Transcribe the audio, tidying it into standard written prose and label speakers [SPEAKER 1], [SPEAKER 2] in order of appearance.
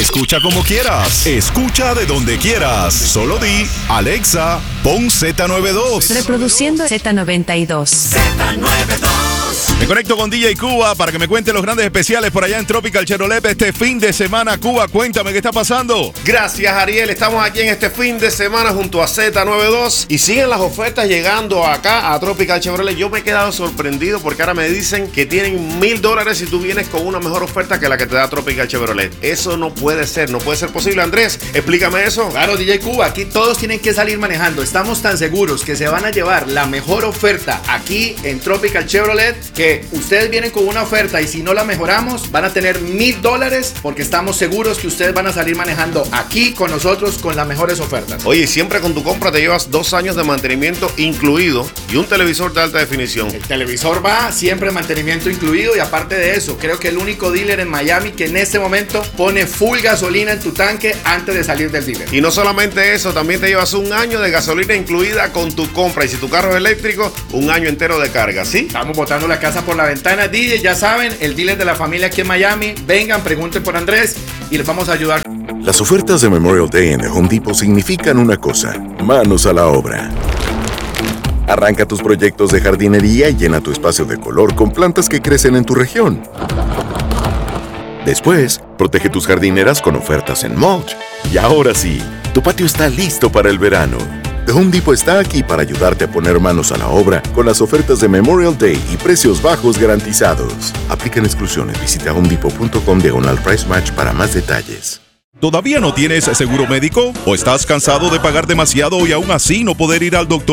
[SPEAKER 1] Escucha como quieras. Escucha de donde quieras. Solo di, Alexa, pon Z92.
[SPEAKER 2] Reproduciendo Z92.
[SPEAKER 1] Me conecto con DJ Cuba para que me cuente los grandes especiales por allá en Tropical Chevrolet este fin de semana. Cuba, cuéntame qué está pasando.
[SPEAKER 3] Gracias, Ariel. Estamos aquí en este fin de semana junto a Z92 y siguen las ofertas llegando acá a Tropical Chevrolet. Yo me he quedado sorprendido porque ahora me dicen que tienen $1,000 si tú vienes con una mejor oferta que la que te da Tropical Chevrolet. Eso no puede ser posible. Andrés, explícame eso.
[SPEAKER 4] Claro, DJ Cuba, aquí todos tienen que salir manejando. Estamos tan seguros que se van a llevar la mejor oferta aquí en Tropical Chevrolet que ustedes vienen con una oferta y si no la mejoramos van a tener $1,000 porque estamos seguros que ustedes van a salir manejando aquí con nosotros con las mejores ofertas.
[SPEAKER 3] Oye, siempre con tu compra te llevas 2 años de mantenimiento incluido y un televisor de alta definición.
[SPEAKER 4] El televisor va siempre mantenimiento incluido y aparte de eso, creo que el único dealer en Miami que en este momento pone full gasolina en tu tanque antes de salir del dealer.
[SPEAKER 3] Y no solamente eso, también te llevas 1 año de gasolina incluida con tu compra y si tu carro es eléctrico, 1 año entero de carga, ¿sí?
[SPEAKER 4] Estamos botando la casa por la ventana, DJ, ya saben, el dealer de la familia aquí en Miami. Vengan, pregunten por Andrés y les vamos a ayudar.
[SPEAKER 5] Las ofertas de Memorial Day en The Home Depot significan una cosa: manos a la obra. Arranca tus proyectos de jardinería y llena tu espacio de color con plantas que crecen en tu región. Después, protege tus jardineras con ofertas en mulch. Y ahora sí, tu patio está listo para el verano. The Home Depot está aquí para ayudarte a poner manos a la obra con las ofertas de Memorial Day y precios bajos garantizados. Aplican exclusiones. Visita homedepot.com/price match para más detalles.
[SPEAKER 1] ¿Todavía no tienes seguro médico? ¿O estás cansado de pagar demasiado y aún así no poder ir al doctor?